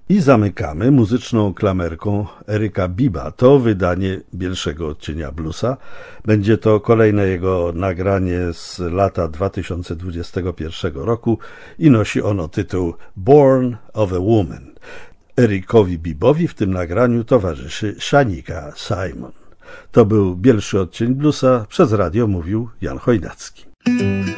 I zamykamy muzyczną klamerką Erika Biba. To wydanie Bielszego Odcienia Bluesa. Będzie to kolejne jego nagranie z lata 2021 roku i nosi ono tytuł Born of a Woman. Erikowi Bibowi w tym nagraniu towarzyszy Shanika Simon. To był Bielszy Odcień Bluesa. Przez radio mówił Jan Chojnacki.